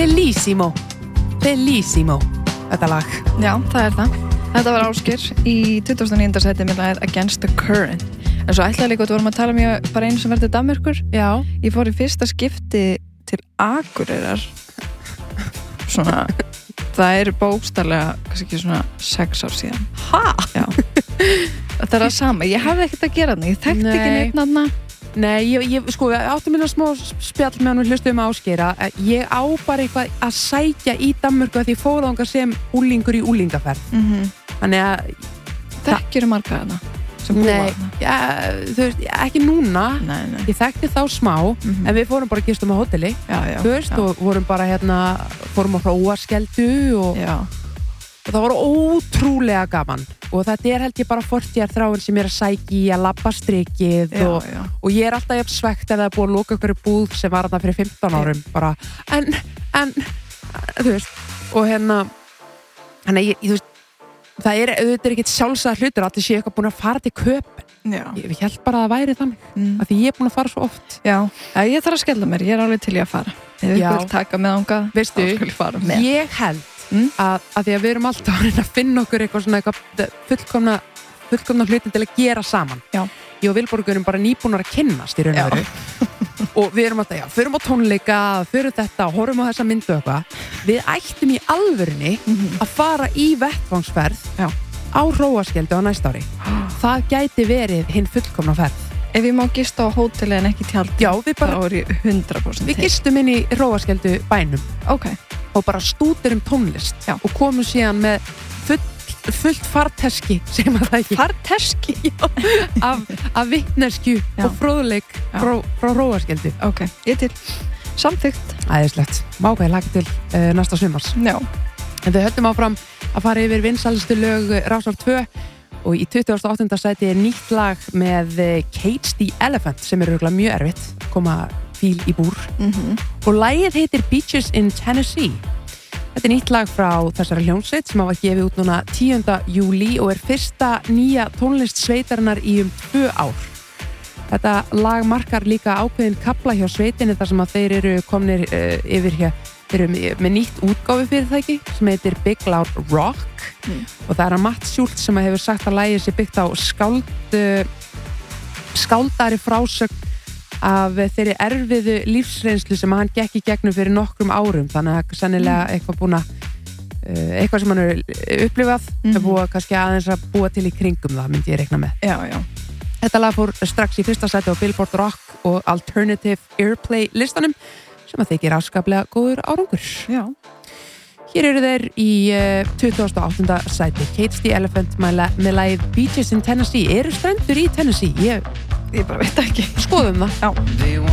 Bellissimo þetta lag. Já, það það. Þetta var Ásgeir í 2009. sæti með lagið Against the Current. En svo ætlaði líka, þú vorum að tala um ég bara einu sem verði Danmerkur. Já. Ég fór í fyrsta skipti til Akureyrar. Svona, það bókstaflega, kannski ekki svona 6 ár síðan. Ha? Já. Það það sama. Ég hafði ekkert að gera þarna. Ég þekkti ekki neitt þarna. Nei, ég sko, áttu minna smá spjall meðan við hlustum Ásgeira. Ég á bara eitthvað að sækja í Danmörku að því fór þangað sem úlingur í úlingaferð. Þannig að Þekkirðu marga þarna sem búa þarna? Ja, þú veist, ekki núna. Nei. Ég þekkti þá smá, en við fórum bara að gistum á hóteli. Já. Þú veist, og vorum bara fórum á Hróarskeldu og það voru ótrúlega gaman. Og þetta held ég bara fortíðarþráin sem að sækja í að labba strikið og ég alltaf jafn svegt ef það búið að loka ykkur búð sem var þarna fyrir 15 árum bara, en þú veist, og þannig ég þú veist, það auðvitað ekkert sjálfsagður hlutur að allir séu eitthvað búin að fara til Köpen. Ég held bara að það væri þannig, af því ég búin að fara svo oft. Já, ég þarf að skella mér, ég alveg til í að fara. Ef ykkur vil taka með þangað, veistu, þá skal ég fara með. Ég held að því að við erum alltaf að finna okkur eitthvað fullkomna hlutin til að gera saman. Ég og Vilborg erum bara nýbúnar að kynnast í raun og veru og við erum alltaf, förum á tónleika, förum þetta og horfum á þessa myndu eitthvað. Við ættum í alvörunni að fara í vettvangsferð á Hróarskeldu á næsta ári. Það gæti verið hinn fullkomna ferð. Ef ég má gista á hóteli en ekki tjaldi, þá er ég 100% Við gistum inn í Hróarskeldu bænum. Og bara stútur tónlist og komum síðan með fullt farteski sem að það ekki farteski? af vitneskju og fróðleik frá Hróarskeldu. Ég til samþykkt. Æðislegt, mákvæði lagi til næsta sumars. En þau höldum áfram að fara yfir vinsælustu lög Rásar 2 og í 28. sæti nýtt lag með Cage the Elephant sem örugglega mjög erfitt koma fíl í búr og lagið heitir Beaches in Tennessee. Þetta nýtt lag frá þessari hljómsveit sem hafa gefið út núna 10. júlí og fyrsta nýja tónlist sveitarinnar í 2 ár. Þetta lag markar líka ákveðin kafla hjá sveitinni þar sem að þeir eru komnir yfir hér. Þeir eru með nýtt útgáfu fyrirtæki sem heitir Big Loud Rock og það Matt Schultz sem hefur sagt að lagið sé byggt á skáldari frásögn af þeirri erfiðu lífsreynslu sem hann gekk í gegnum fyrir nokkrum árum, þannig að sennilega eitthvað sem hann upplifað er búið kannski aðeins að búa til í kringum það, myndi ég reikna með. Þetta lag fór strax í fyrsta sæti á Billboard Rock og Alternative Airplay listanum sem að þykir afskaplega góður árangur. Hér eru þeir í 28. sæti Cage the Elephant með lagið Beaches in Tennessee. Eru strendur í Tennessee? Ég bara veit ekki. Skoðum það.